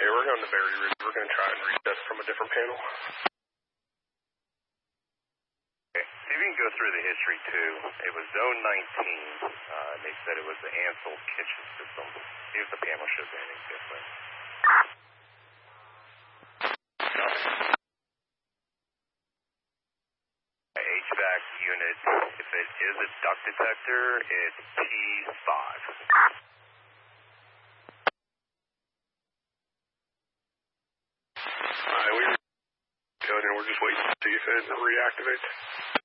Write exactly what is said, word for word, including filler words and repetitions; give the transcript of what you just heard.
Hey, we're going to Berry Ridge. We're going to try and reset from a different panel. Okay. See if you can go through the history, too. It was zone nineteen. Uh, they said it was the Ansel kitchen system. See if the panel shows anything different. H V A C unit, if it is a duct detector, it's P five. Alright, we we're just waiting to see if it reactivates.